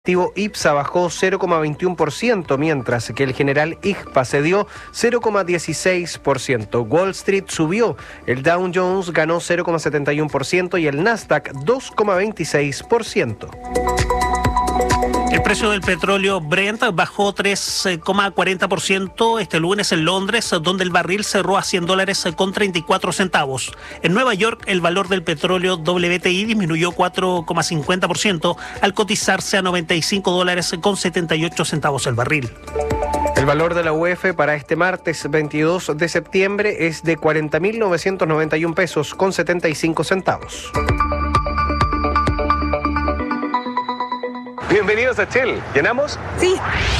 IPSA bajó 0,21%, mientras que el general IGPA cedió 0,16%. Wall Street subió, el Dow Jones ganó 0,71% y el Nasdaq 2,26%. El precio del petróleo Brent bajó 3,40% este lunes en Londres, donde el barril cerró a $100 con 34 centavos. En Nueva York, el valor del petróleo WTI disminuyó 4,50% al cotizarse a $95 con 78 centavos el barril. El valor de la UF para este martes 22 de septiembre es de 40.991 pesos con 75 centavos. Bienvenidos a Shell. ¿Llenamos? Sí.